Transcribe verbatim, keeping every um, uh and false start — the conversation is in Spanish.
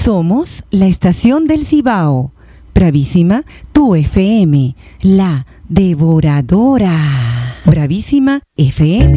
Somos la estación del Cibao. Bravísima, tu F M, la devoradora. Bravísima F M.